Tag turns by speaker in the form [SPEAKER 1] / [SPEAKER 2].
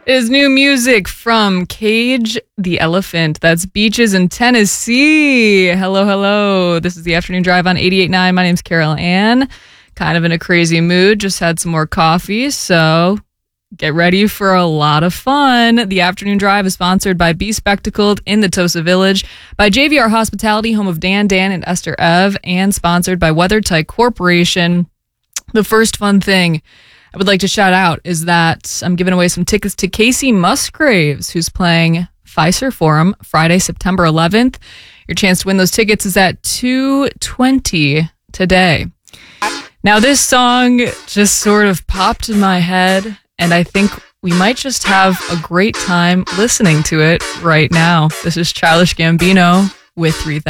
[SPEAKER 1] is new music from Cage the Elephant. That's Beaches in Tennessee. Hello, hello. This is the Afternoon Drive on 88.9. My name's Carol Ann. Kind of in a crazy mood. Just had some more coffee, so get ready for a lot of fun. The Afternoon Drive is sponsored by Be Spectacled in the Tosa Village, by JVR Hospitality, home of Dan, and Esther Ev, and sponsored by WeatherTight Corporation. The first fun thing I would like to shout out is that I'm giving away some tickets to Casey Musgraves, who's playing Fiserv Forum Friday, September 11th. Your chance to win those tickets is at 2:20 today. Now, this song just sort of popped in my head, and I think we might just have a great time listening to it right now. This is Childish Gambino with 3000.